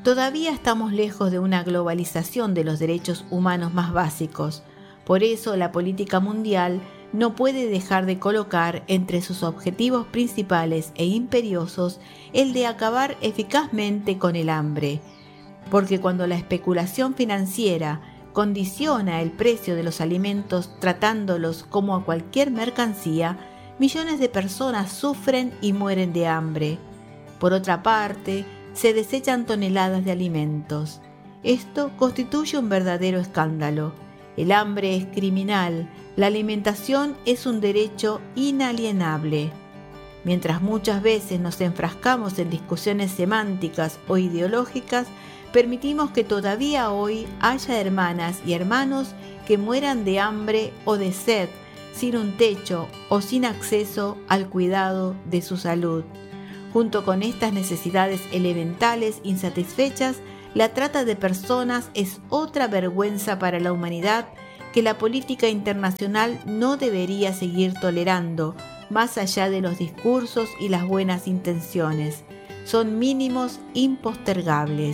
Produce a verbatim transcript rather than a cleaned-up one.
Todavía estamos lejos de una globalización de los derechos humanos más básicos. Por eso la política mundial no puede dejar de colocar entre sus objetivos principales e imperiosos el de acabar eficazmente con el hambre. Porque cuando la especulación financiera condiciona el precio de los alimentos tratándolos como a cualquier mercancía, millones de personas sufren y mueren de hambre. Por otra parte, se desechan toneladas de alimentos. Esto constituye un verdadero escándalo. El hambre es criminal, la alimentación es un derecho inalienable. Mientras muchas veces nos enfrascamos en discusiones semánticas o ideológicas, permitimos que todavía hoy haya hermanas y hermanos que mueran de hambre o de sed, sin un techo o sin acceso al cuidado de su salud. Junto con estas necesidades elementales insatisfechas, la trata de personas es otra vergüenza para la humanidad que la política internacional no debería seguir tolerando, más allá de los discursos y las buenas intenciones. Son mínimos impostergables.